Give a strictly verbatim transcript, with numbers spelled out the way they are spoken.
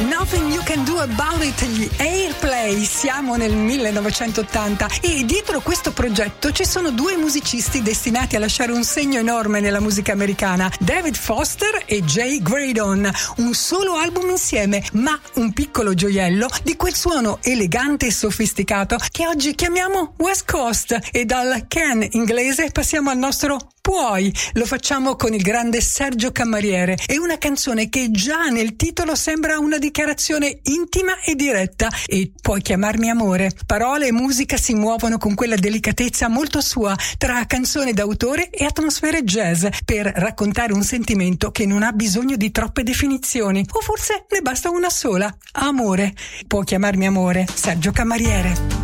Nothing You Can Do About It, gli Airplay. Siamo nel millenovecentottanta e dietro questo progetto ci sono due musicisti destinati a lasciare un segno enorme nella musica americana, David Foster e Jay Graydon. Un solo album insieme, ma un piccolo gioiello di quel suono elegante e sofisticato che oggi chiamiamo West Coast, e dal can inglese passiamo al nostro puoi. Lo facciamo con il grande Sergio Camariere e una canzone che già nel titolo sembra una dichiarazione intima e diretta. E puoi chiamarmi amore. Parole e musica si muovono con quella delicatezza molto sua tra canzone d'autore e atmosfere jazz per raccontare un sentimento che non ha bisogno di troppe definizioni, o forse ne basta una sola: amore. Puoi chiamarmi amore, Sergio Camariere.